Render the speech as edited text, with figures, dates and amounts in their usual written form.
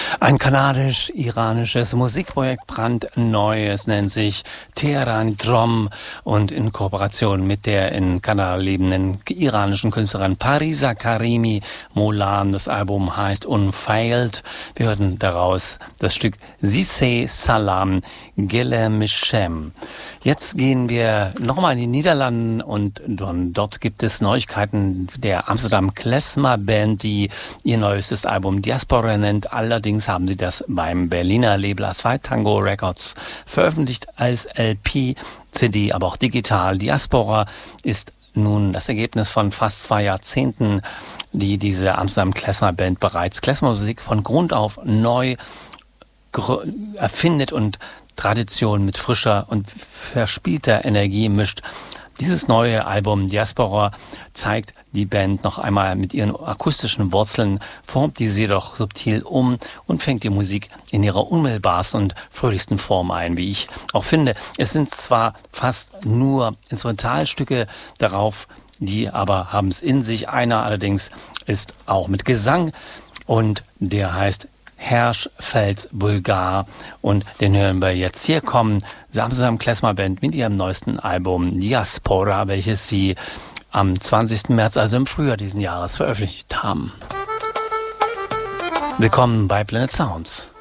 Ein kanadisch-iranisches Musikprojekt brandneu. Es nennt sich Teheran Drom und in Kooperation mit der in Kanada lebenden iranischen Künstlerin Parisa Karimi Molan. Das Album heißt Unveiled. Wir hörten daraus das Stück Siseh Salam Gelemshem. Jetzt gehen wir nochmal in die Niederlanden und dort gibt es Neuigkeiten der Amsterdam Klezmer Band, die ihr neuestes Album Diaspora nennt. Allerdings haben sie das beim Berliner Label Asphalt Tango Records veröffentlicht als LP, CD, aber auch digital. Diaspora ist nun das Ergebnis von fast 2 Jahrzehnten, die diese Amsterdam Klezmer Band bereits Klezmermusik von Grund auf neu erfindet und Tradition mit frischer und verspielter Energie mischt. Dieses neue Album Diaspora zeigt die Band noch einmal mit ihren akustischen Wurzeln, formt diese jedoch subtil um und fängt die Musik in ihrer unmittelbarsten und fröhlichsten Form ein, wie ich auch finde. Es sind zwar fast nur Instrumentalstücke darauf, die aber haben es in sich. Einer allerdings ist auch mit Gesang und der heißt Herschfels Bulgar und den hören wir jetzt. Hier kommen die Amsterdam Klezmer Band mit ihrem neuesten Album Diaspora, welches sie am 20. März, also im Frühjahr diesen Jahres, veröffentlicht haben. Willkommen bei Planet Sounds.